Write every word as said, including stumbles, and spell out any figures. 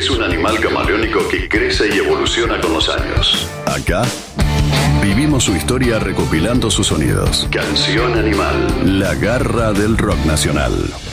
es un animal camaleónico que crece y evoluciona con los años. Acá vivimos su historia recopilando sus sonidos. Canción Animal, la garra del rock nacional.